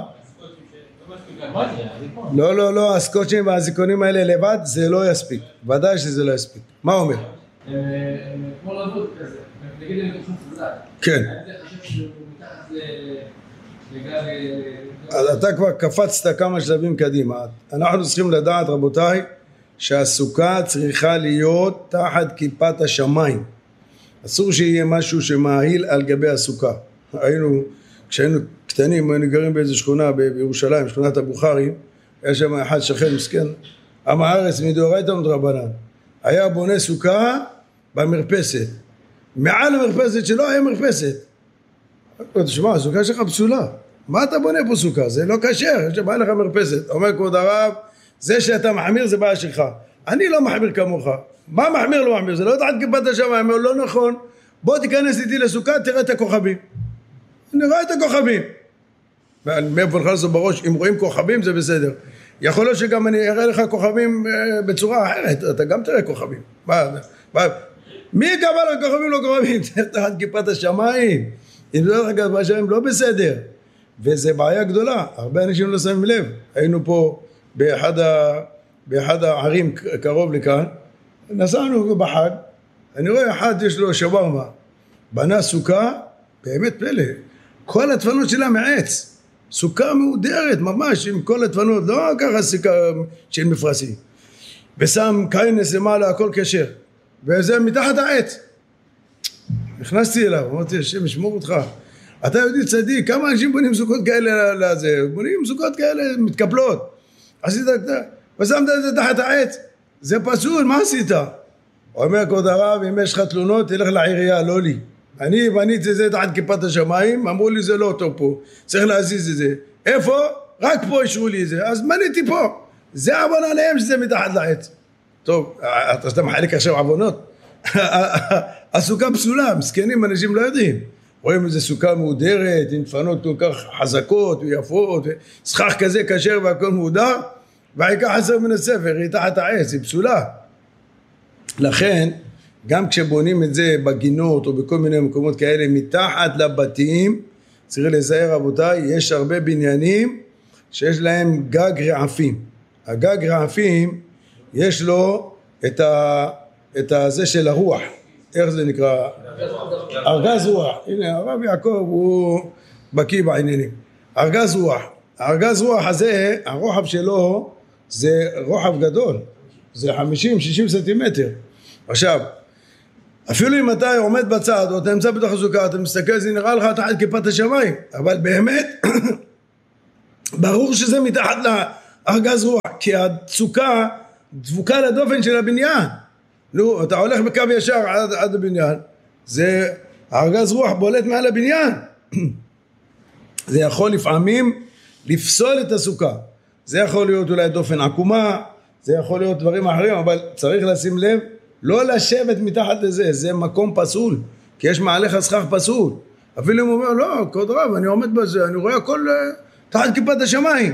לא, הסקוטשים והזיקונים האלה לבד, זה לא יספיק, ודאי שזה לא יספיק. מה אומר? כמו רבות כזה, נגיד לי חשוב חזק. כן. אני חושב שהוא מתחת לגל... אז אתה כבר קפצת כמה שלבים קדימה. אנחנו צריכים לדעת, רבותיי, שהסוכה צריכה להיות תחת כיפת השמיים. אסור שיהיה משהו שמאהיל על גבי הסוכה. כשהיינו קטנים, היינו גרים באיזו שכונה בירושלים, שכונת הבוכרים, היה שם אחד שכן מסכן, עם הארץ מדאורייתא ומדרבנן. היה בונה סוכה במרפסת. מעל המרפסת שלו היה מרפסת. תשמע, הסוכה שלך פסולה. מה אתה בונה פה סוכה? זה לא כשר, יש שבא לך מרפסת. אומר כבוד הרב, זה שאתה מחמיר זה בעיה שלך. אני לא מחמיר כמוך. מה מחמיר לא מחמיר? זה לא תחת כיפת השמיים, לא נכון. בוא תיכנס איתי לסוכה, תראה את הכוכבים. נראה את הכוכבים. מאיפה לך לעשות בראש, אם רואים כוכבים זה בסדר. יכול להיות שגם אני אראה לך כוכבים בצורה אחרת, אתה גם תראה כוכבים. מי קבע לך כוכבים לא כוכבים? תחת כיפת השמיים. אם זה לא תחת השמיים לא בסדר. וזה בעיה גדולה, הרבה אנשים לא שמים לב. היינו פה באחד הערים קרוב לכאן, נסענו בחג, אני רואה אחד יש לו שווארמה, בנה סוכה, באמת פלא, כל הדפנות שלה מעץ, סוכה מהודרת ממש עם כל הדפנות, לא ככה סוכה של מפרסי, ושם קיינס למעלה הכל כשר, וזה מתחת העץ. נכנסתי אליו, אמרתי השם ישמור אותך, אתה יהודי צדיק, כמה אנשים בונים סוכות כאלה לזה? בונים סוכות כאלה מתקפלות. עשית, ושמת את זה תחת העץ. זה פסול, מה עשית? אומר כבוד הרב, אם יש לך תלונות, תלך לעירייה, לא לי. אני בניתי את זה תחת כיפת השמיים, אמרו לי זה לא טוב פה, צריך להזיז את זה. איפה? רק פה אישרו לי את זה, אז בניתי פה. זה עוון עליהם שזה מתחת לעץ. טוב, אתה מחלק עכשיו עוונות? הסוכה פסולה, מסכנים, אנשים לא יודעים. רואים איזה סוכה מהודרת, עם דפנות כל כך חזקות ויפות, סכך כזה כשר והכל מהודר, והעיקר חסר מן הספר, היא תחת העץ, היא פסולה. לכן, גם כשבונים את זה בגינות או בכל מיני מקומות כאלה, מתחת לבתים, צריך לזהר רבותיי, יש הרבה בניינים שיש להם גג רעפים. הגג רעפים, יש לו את זה של הרוח. איך זה נקרא? ארגז רוח. הנה, הרב יעקב הוא בקיא בעניינים. ארגז רוח. הארגז רוח הזה, הרוחב שלו זה רוחב גדול. זה 50-60 סנטימטר. עכשיו, אפילו אם אתה עומד בצד או אתה נמצא בתוך הסוכה, אתה מסתכל, זה נראה לך תחת כיפת השמיים. אבל באמת, ברור שזה מתחת לארגז רוח. כי הסוכה דבוקה לדופן של הבניין. נו, אתה הולך בקו ישר עד הבניין, זה הארגז רוח בולט מעל הבניין. זה יכול לפעמים לפסול את הסוכה. זה יכול להיות אולי דופן עקומה, זה יכול להיות דברים אחרים, אבל צריך לשים לב, לא לשבת מתחת לזה, זה מקום פסול, כי יש מעליך סכך פסול. אפילו אם הוא אומר, לא, כבוד רב, אני עומד בזה, אני רואה הכל תחת כיפת השמיים.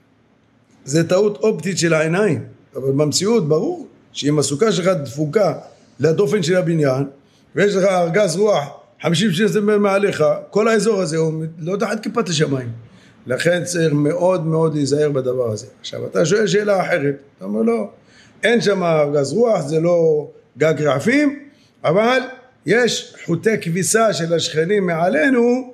זה טעות אופטית של העיניים, אבל במציאות ברור, שאם הסוכה שלך דפוקה לדופן של הבניין, ויש לך ארגז רוח 50 סנטימטר מעליך, כל האזור הזה הוא לא תחת כיפת השמיים. לכן צריך מאוד מאוד להיזהר בדבר הזה. עכשיו אתה שואל שאלה אחרת, אתה אומר לא, אין שם ארגז רוח, זה לא גג רעפים, אבל יש חוטי כביסה של השכנים מעלינו,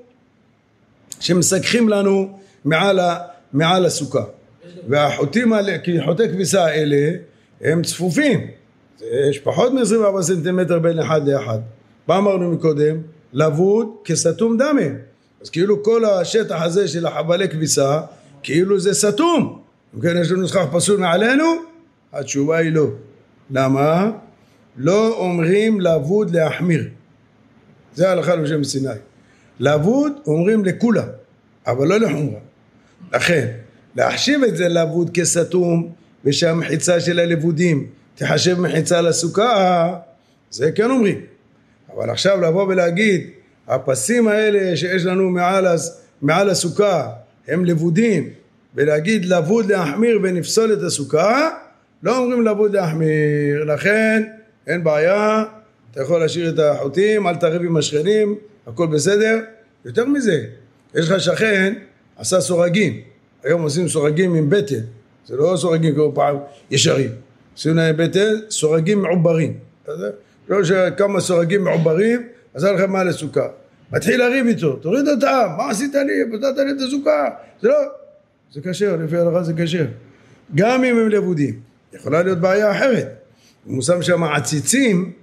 שמסככים לנו מעל הסוכה. והחוטים האלה, כי חוטי כביסה האלה, הם צפופים, יש פחות מ-24 סנטימטר בין אחד לאחד. מה אמרנו מקודם? לבוד כסתום דמה. אז כאילו כל השטח הזה של החבלי כביסה, כאילו זה סתום. כן, יש לנו סכך פסול מעלינו? התשובה היא לא. למה? לא אומרים לבוד להחמיר. זה ההלכה בשם סיני. לבוד אומרים לכולה, אבל לא לחומרה. לכן, להחשיב את זה לבוד כסתום, ושהמחיצה של הלבודים תחשב מחיצה לסוכה, זה כן אומרים. אבל עכשיו לבוא ולהגיד, הפסים האלה שיש לנו מעל הסוכה, הם לבודים, ולהגיד לבוד להחמיר ונפסול את הסוכה, לא אומרים לבוד להחמיר. לכן אין בעיה, אתה יכול להשאיר את החוטים, אל תריב עם השכנים, הכל בסדר. יותר מזה, יש לך שכן, עשה סורגים, היום עושים סורגים עם בטן, זה לא סורגים כמו פעם ישרים, עושים להם בטן, סורגים מעוברים, לא שכמה סורגים מעוברים, אז הלכם מעל הסוכה, מתחיל להריב איתו, תוריד אותה, מה עשית לי, פתעת לי את הסוכה, זה לא, זה קשר, לפי הלכה זה קשר, גם אם הם לבודים, יכולה להיות בעיה אחרת, אם הוא שם שם עציצים,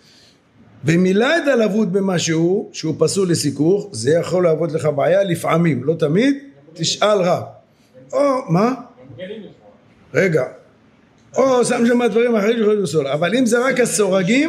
ומילא את הלבוד במשהו שהוא פסול לסיכוך, זה יכול לעבוד לך בעיה לפעמים, לא תמיד, תשאל רב. או, מה? רגע. או, שם שם דברים אחרים שיכולים לפסול. אבל אם זה רק הסורגים,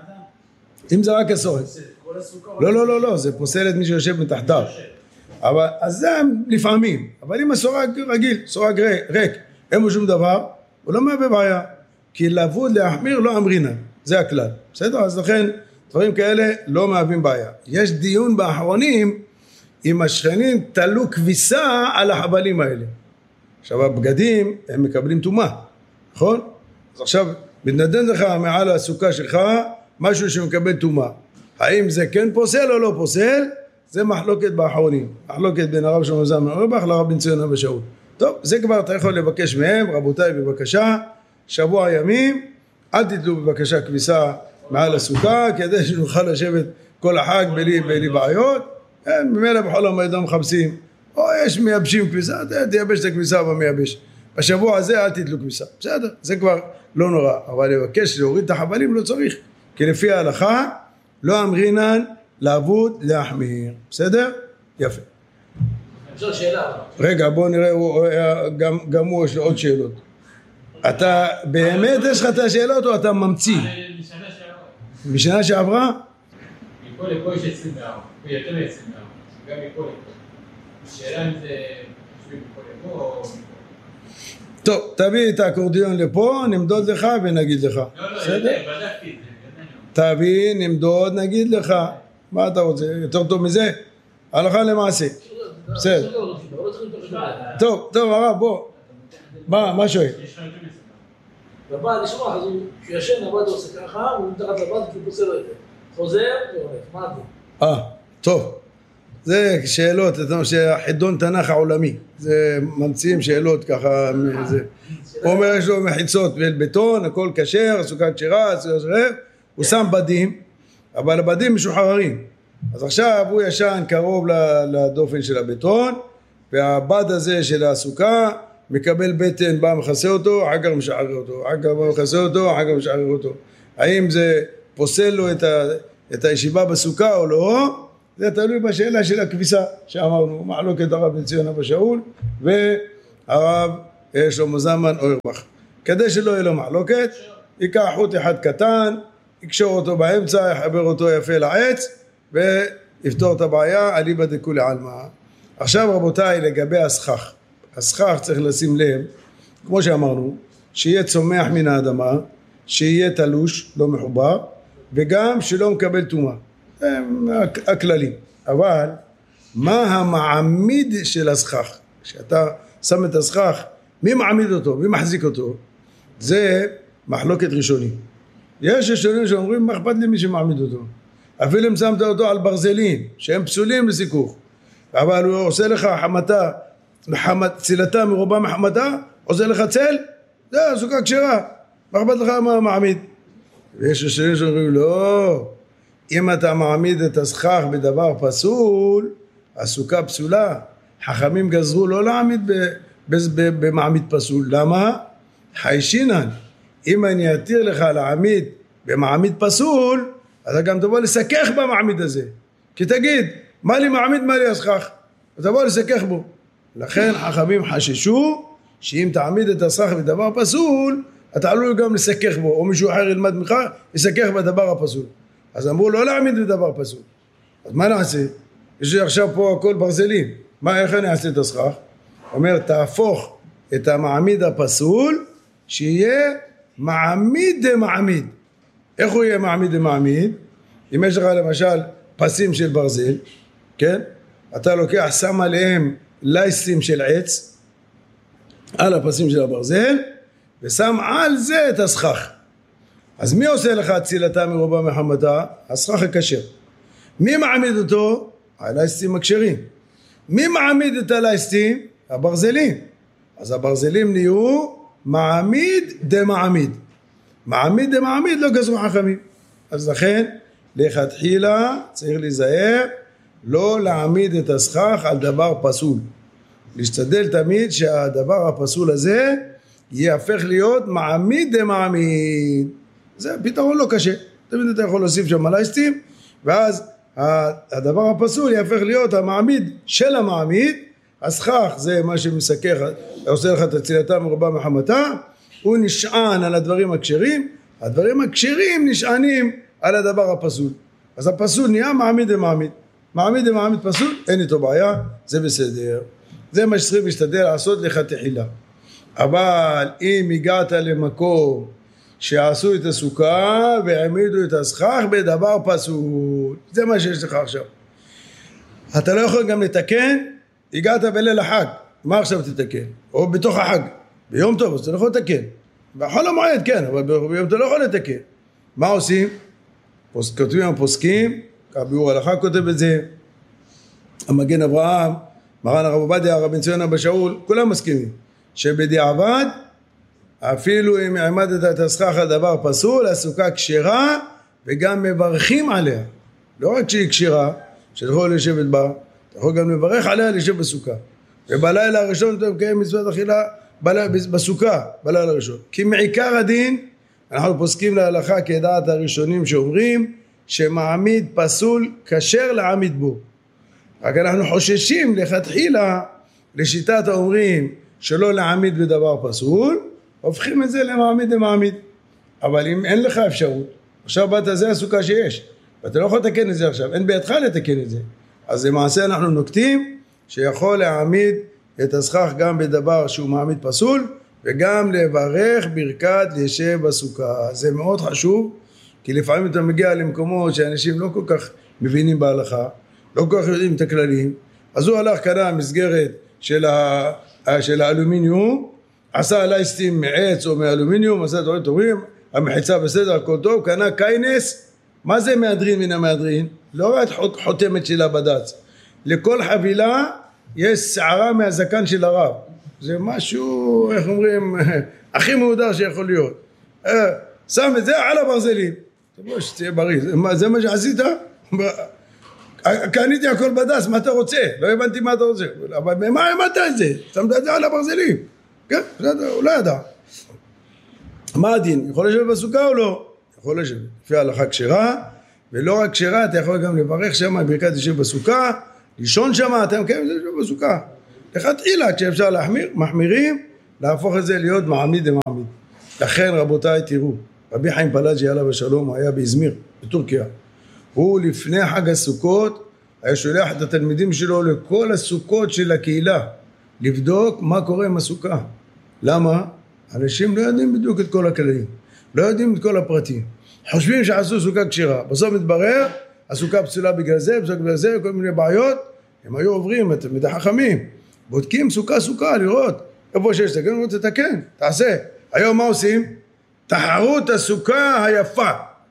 אם זה רק הסורגים. לא, זה פוסל את מי שיושב מתחתיו. אבל, אז זה לפעמים. אבל אם הסורג רגיל, סורג ריק, אין בו שום דבר, הוא לא מהווה בעיה. כי לבוד להחמיר לא אמרינה. זה הכלל. בסדר? אז לכן, דברים כאלה לא מהווים בעיה. יש דיון באחרונים, אם השכנים תלו כביסה על החבלים האלה. עכשיו הבגדים הם מקבלים תומה, נכון? אז עכשיו מתנדן לך מעל הסוכה שלך משהו שמקבל תומה. האם זה כן פוסל או לא פוסל? זה מחלוקת באחרונים. מחלוקת בין הרב שלמה זלמן אוירבך לרב בן ציון אבא שאול. טוב, זה כבר אתה יכול לבקש מהם, רבותיי בבקשה, שבוע ימים, אל תתלו בבקשה כביסה מעל הסוכה, כדי שנוכל לשבת כל החג בלי בעיות. ממילא בכל המועדון מחפשים, או יש מייבשים כביסה, תייבש את הכביסה במייבש. בשבוע הזה אל תתלו כביסה. בסדר, זה כבר לא נורא. אבל לבקש להוריד את החבלים לא צריך. כי לפי ההלכה, לא אמרינן לעבוד להחמיר. בסדר? יפה. אפשר שאלה. רגע, בוא נראה, גם הוא יש לו עוד שאלות. אתה, באמת יש לך את השאלות או אתה ממציא? בשנה שעברה? מפה לפה יש 24, ויותר מ-24, גם מפה לפה. השאלה אם זה יושבים מפה לפה או מפה. טוב, תביא את האקורדיון לפה, נמדוד לך ונגיד לך. לא, בסדר? בדקתי את זה. תביא, נמדוד, נגיד לך. מה אתה רוצה? יותר טוב מזה? הלכה למעשה. בסדר. טוב, הרב, בוא. מה שואל? לבד לשמוע, אז הוא ישן, לבד עושה ככה, הוא מתחת לבד כי הוא פוסל לו את זה. חוזר והולך, מה זה? טוב. זה שאלות, חידון תנ"ך העולמי. זה ממציאים שאלות ככה. הוא אומר יש לו מחיצות בטון, הכל כשר, סוכה כשרה, הוא שם בדים, אבל הבדים משוחררים. אז עכשיו הוא ישן קרוב לדופן של הבטון, והבד הזה של הסוכה מקבל בטן, בא מכסה אותו, אחר כך משחרר אותו, אחר כך בא מכסה אותו, אחר כך משחרר אותו. האם זה פוסל לו את הישיבה בסוכה או לא? זה תלוי בשאלה של הכביסה שאמרנו, מחלוקת הרב בן ציון אבא שאול והרב שלמה זלמן אוירבך. כדי שלא יהיה לו מחלוקת, ייקח חוט אחד קטן, יקשור אותו באמצע, יחבר אותו יפה לעץ ויפתור את הבעיה, אליבא דכולי עלמא. עכשיו רבותיי, לגבי הסכך. הסכך צריך לשים לב, כמו שאמרנו, שיהיה צומח מן האדמה, שיהיה תלוש, לא מחובר, וגם שלא מקבל טומאה. הם הכללים. אבל מה המעמיד של הסכך? כשאתה שם את הסכך, מי מעמיד אותו? מי מחזיק אותו? זה מחלוקת ראשונים. יש ראשונים שאומרים מה אכפת לי מי שמעמיד אותו. אפילו אם שמת אותו על ברזלים שהם פסולים לסיכוך, אבל הוא עושה לך חמתה, צילתה מרובה מחמתה, עושה לך צל, זה סוכה כשרה, מה אכפת לך מה מעמיד? ויש ראשונים שאומרים לא, אם אתה מעמיד את הסכך בדבר פסול, הסוכה פסולה. חכמים גזרו לא להעמיד במעמיד פסול. למה? חיישינן. אם אני אתיר לך להעמיד במעמיד פסול, אז גם תבוא לסכך במעמיד הזה. כי תגיד, מה לי מעמיד, מה לי הסכך? תבוא לסכך בו. לכן חכמים חששו שאם תעמיד את הסכך בדבר פסול, אתה עלול גם לסכך בו, או מישהו אחר ילמד ממך, יסכך בדבר הפסול. אז אמרו לא להעמיד בדבר פסול. אז מה נעשה? יש לי עכשיו פה הכל ברזלים. איך אני אעשה את הסכך? אומר תהפוך את המעמיד הפסול שיהיה מעמיד דמעמיד. איך הוא יהיה מעמיד דמעמיד? אם יש לך למשל פסים של ברזל, כן? אתה לוקח, שם עליהם לייסים של עץ על הפסים של הברזל ושם על זה את הסכך. אז מי עושה לך צילתה מרובה מחמתה? הסכך הכשר. מי מעמיד אותו? הלייסטים הכשרים. מי מעמיד את הלייסטים? הברזלים. אז הברזלים נהיו מעמיד דמעמיד. מעמיד דמעמיד לא גזרו חכמים. אז לכן לכתחילה צריך להיזהר לא להעמיד את הסכך על דבר פסול. להשתדל תמיד שהדבר הפסול הזה יהפך להיות מעמיד דמעמיד. זה פתרון לא קשה. תמיד אתה יכול להוסיף שם לייסטים, ואז הדבר הפסול יהפך להיות המעמיד של המעמיד. הסכך זה מה שמסכך, עושה לך את הצילתה מרובה מחמתה, הוא נשען על הדברים הכשרים, הדברים הכשרים נשענים על הדבר הפסול. אז הפסול נהיה מעמיד דמעמיד. מעמיד דמעמיד פסול, אין איתו בעיה, זה בסדר. זה מה שצריך להשתדל לעשות לכתחילה. אבל אם הגעת למקום שעשו את הסוכה והעמידו את הסכך בדבר פסול, זה מה שיש לך עכשיו. אתה לא יכול גם לתקן, הגעת בליל החג, מה עכשיו תתקן? או בתוך החג, ביום טוב, אז אתה לא יכול לתקן. בחול המועד כן, אבל ביום אתה לא יכול לתקן. מה עושים? כותבים הפוסקים, ביאור הלכה כותב את זה, המגן אברהם, מרן הרב עובדיה, הרב בן ציון אבא שאול, כולם מסכימים, שבדיעבד, אפילו אם העמדת את הסכך על דבר פסול, הסוכה כשרה, וגם מברכים עליה. לא רק שהיא כשרה, שאתה יכול לשבת בה, אתה יכול גם לברך עליה לשבת בסוכה. ובלילה הראשון אתה מקיים מצוות אכילה בסוכה, בלילה הראשון. כי מעיקר הדין, אנחנו פוסקים להלכה כדעת הראשונים שאומרים, שמעמיד פסול כשר לעמיד בו. רק אנחנו חוששים לכתחילה לשיטת האומרים שלא להעמיד בדבר פסול, הופכים את זה למעמיד למעמיד. אבל אם אין לך אפשרות, עכשיו באת זה הסוכה שיש, ואתה לא יכול לתקן את זה עכשיו, אין בידך לתקן את זה, אז למעשה אנחנו נוקטים שיכול להעמיד את הסכך גם בדבר שהוא מעמיד פסול, וגם לברך ברכת ישב בסוכה. זה מאוד חשוב, כי לפעמים אתה מגיע למקומות שאנשים לא כל כך מבינים בהלכה, לא כל כך יודעים את הכללים, אז הוא הלך קנה מסגרת של האלומיניום, עשה לייסטים מעץ או מאלומיניום, עשה דברים טובים, המחיצה בסדר, הכל טוב, קנה קיינס. מה זה מהדרין מן המהדרין? לא רק חותמת של הבד"ץ, לכל חבילה יש שערה מהזקן של הרב. זה משהו, איך אומרים, הכי מהודר שיכול להיות. שם את זה על הברזלים. תבוא שתהיה בריא. זה מה שעשית? קניתי הכל בד"ץ, מה אתה רוצה? לא הבנתי מה אתה רוצה. אבל במה העמדת את זה? שמת את זה על הברזלים. כן, הוא לא ידע. מה הדין? יכול לשבת בסוכה או לא? יכול לשבת. לפי ההלכה כשרה, ולא רק כשרה, אתה יכול גם לברך שם ברכת ישב בסוכה, לישון שם, אתה מקיים את זה בסוכה. לכתחילה, כשאפשר להחמיר, מחמירים, להפוך את זה להיות מעמיד למעמיד. לכן רבותיי תראו, רבי חיים פלאג'י עליו השלום היה באזמיר, בטורקיה. הוא לפני חג הסוכות, היה שולח את התלמידים שלו לכל הסוכות של הקהילה, לבדוק מה קורה עם הסוכה. למה? אנשים לא יודעים בדיוק את כל הכללים, לא יודעים את כל הפרטים. חושבים שעשו סוכה כשרה, בסוף מתברר, הסוכה פסולה בגלל זה, בגלל זה, כל מיני בעיות, הם היו עוברים, אתם מדי חכמים, בודקים סוכה, לראות, איפה שיש תקן, רוצה תתקן, תעשה. היום מה עושים? תחרות הסוכה היפה.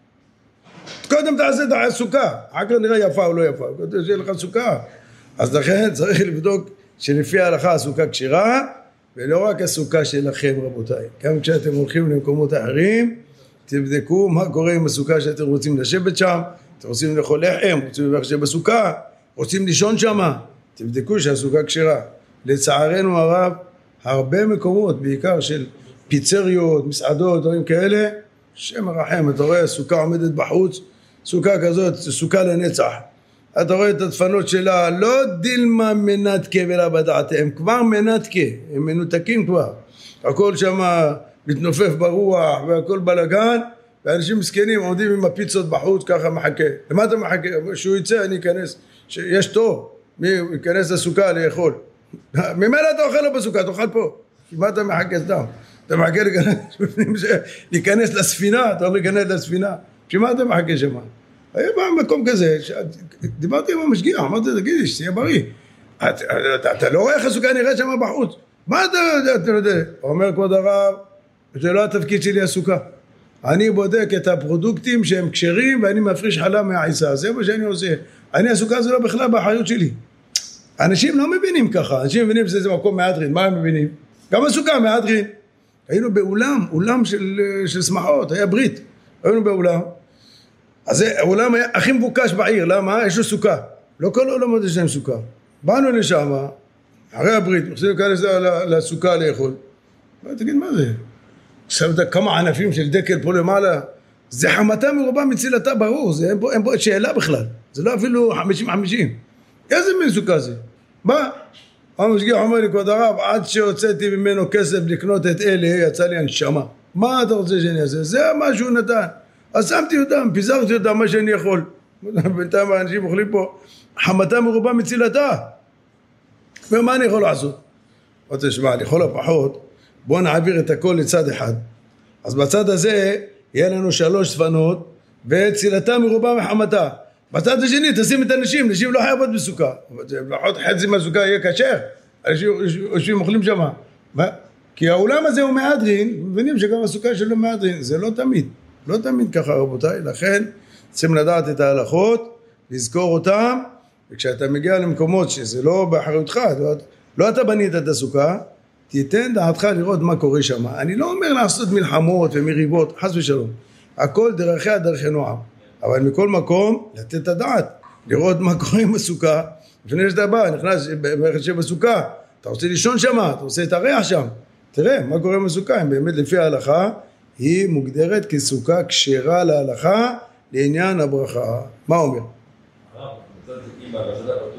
קודם תעשה את הסוכה, אחר כך נראה יפה או לא יפה, קודם שיהיה לך סוכה. אז לכן צריך לבדוק שלפי ההלכה הסוכה כשרה, ולא רק הסוכה שלכם רבותיי. גם כשאתם הולכים למקומות אחרים, תבדקו מה קורה עם הסוכה שאתם רוצים לשבת שם, אתם רוצים לאכול לחם, רוצים לבחור בסוכה, רוצים לישון שם, תבדקו שהסוכה כשרה. לצערנו הרב, הרבה מקומות, בעיקר של פיצריות, מסעדות, דברים כאלה, שם הרחם, אתה רואה סוכה עומדת בחוץ, סוכה כזאת, סוכה לנצח. אתה רואה את הדפנות שלה, לא דילמה מנתקה ולא בדעתה, הם כבר מנתקה, הם מנותקים כבר. הכל שם מתנופף ברוח והכל בלגן, ואנשים מסכנים עומדים עם הפיצות בחוץ, ככה מחכה. למה אתה מחכה? שהוא יצא, אני אכנס, יש תור, מי ייכנס לסוכה לאכול. ממילא אתה אוכל לו בסוכה, תאכל פה. מה אתה מחכה סתם? אתה מחכה להיכנס לספינה, אתה אומר להיכנס לספינה. שמה אתה מחכה שמה? היה במקום כזה, דיברתי עם המשגיח, אמרתי, תגידי, שתהיה בריא. אתה לא רואה איך הסוכה נראית שם בחוץ. מה אתה יודע? הוא אומר, כבוד הרב, זה לא התפקיד שלי הסוכה. אני בודק את הפרודוקטים שהם כשרים, ואני מפריש חלב מהעיסה. זה מה שאני עושה. אני הסוכה זה לא בכלל באחריות שלי. אנשים לא מבינים ככה. אנשים מבינים שזה מקום מהדרין. מה הם מבינים? גם הסוכה מהדרין. היינו באולם, אולם של שמחות, היה ברית. היינו באולם. אז האולם היה הכי מבוקש בעיר. למה? יש לו סוכה. לא כל העולמות יש להם סוכה. באנו לשם, אחרי הברית, מחזירים להיכנס לסוכה לאכול. תגיד, מה זה? עכשיו אתה כמה ענפים של דקל פה למעלה, זה חמתה מרובה מצילתה ברור, זה אין פה שאלה בכלל, זה לא אפילו 50-50. איזה מין סוכה זה? מה? המשגיח אומר לי, כבוד הרב, עד שהוצאתי ממנו כסף לקנות את אלה, יצא לי הנשמה. מה אתה רוצה שאני אעשה? זה מה שהוא נתן. אז שמתי אותם, פיזרתי אותם מה שאני יכול. בינתיים האנשים אוכלים פה, חמתה מרובה מצילתה. ומה אני יכול לעשות? רוצה שמע, לכל הפחות, בואו נעביר את הכל לצד אחד. אז בצד הזה יהיה לנו 3 ספנות, וצילתה מרובה מחמתה. בצד השני תשים את הנשים, נשים לא חייבות בסוכה. לפחות חצי מהסוכה יהיה כשר, אנשים אוכלים שם. כי העולם הזה הוא מהדרין, מבינים שגם הסוכה שלו מהדרין, זה לא תמיד. לא תמיד ככה רבותיי, לכן צריכים לדעת את ההלכות, לזכור אותם, וכשאתה מגיע למקומות שזה לא באחריותך, לא אתה בנית את הסוכה, תיתן דעתך לראות מה קורה שם. אני לא אומר לעשות מלחמות ומריבות, חס ושלום. הכל דרכיה דרכי נועם. אבל מכל מקום, לתת את הדעת, לראות מה קורה עם הסוכה. לפני שאתה בא, נכנס בסוכה, אתה רוצה לישון שם, אתה רוצה את הריח שם. תראה, מה קורה עם הסוכה? אם באמת לפי ההלכה, היא מוגדרת כסוכה כשרה להלכה לעניין הברכה. מה אומר? אם בשדה פתוח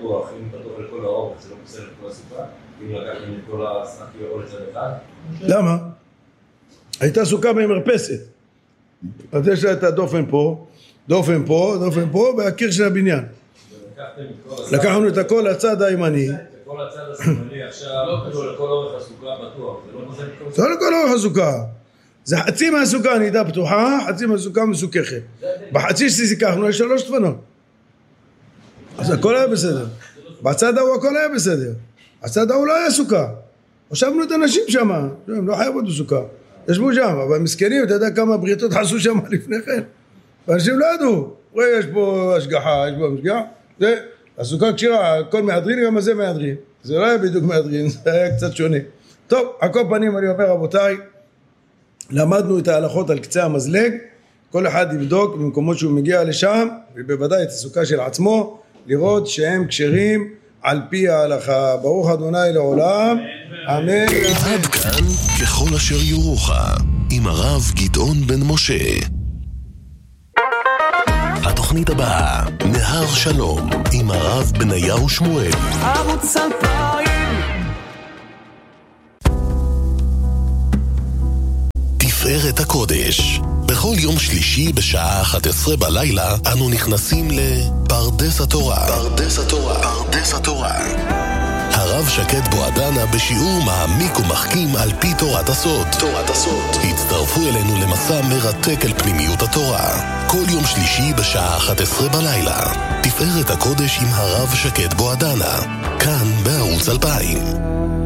פתוח, אם פתוח לכל האור, זה לא פוסל את כל הסוכה, אם לקחתם את כל הסנקי או לצד אחד. למה? הייתה סוכה במרפסת. אז יש לה את הדופן פה, דופן פה, והקיר של הבניין. לקחנו את הכל לצד הימני. כל הצד השמאלי עכשיו, לכל אורך הסוכה פתוח, זה לא פוסל? לא לכל אורך הסוכה. זה חצי מהסוכה נהייתה פתוחה, חצי מהסוכה מסוככת. בחצי שסיככנו יש 3 דפנות. אז הכל היה בסדר. בצד ההוא הכל היה בסדר. הצד ההוא לא היה סוכה. חשבנו את האנשים שם, הם לא חייבות בסוכה. ישבו שם, אבל מסכנים, אתה יודע כמה בריתות עשו שם לפני כן. ואנשים לא ידעו. רואה, יש פה השגחה, יש פה משגחה. זה, הסוכה קשירה, הכל מהדרין, גם הזה מהדרין. זה לא היה בדיוק מהדרין, זה היה קצת שונה. טוב, על כל פנים אני אומר, רבותיי, למדנו את ההלכות על קצה המזלג, כל אחד יבדוק במקומות שהוא מגיע לשם, ובוודאי את הסוכה של עצמו, לראות שהם כשרים על פי ההלכה. ברוך אדוני לעולם, אמן. עד כאן ככל אשר יורוך, עם הרב גדעון בן משה. התוכנית הבאה, נהר שלום, עם הרב בניהו שמואל. ערוץ 2000. תפארת הקודש. בכל יום שלישי בשעה 11 בלילה אנו נכנסים לפרדס התורה. פרדס התורה. פרדס התורה. הרב שקד בועדנה בשיעור מעמיק ומחכים על פי תורת הסוד. תורת הסוד. הצטרפו אלינו למסע מרתק אל פנימיות התורה. כל יום שלישי בשעה 11 בלילה. תפארת הקודש עם הרב שקד בועדנה. כאן בערוץ 2000.